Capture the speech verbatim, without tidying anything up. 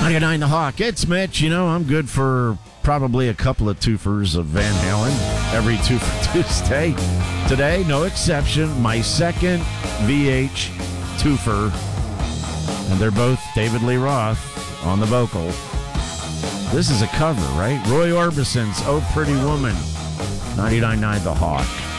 ninety-nine The Hawk. It's Mitch. You know, I'm good for probably a couple of twofers of Van Halen every two for Tuesday. Today, no exception, my second V H twofer. And they're both David Lee Roth on the vocal. This is a cover, right? Roy Orbison's Oh Pretty Woman. ninety-nine point nine The Hawk.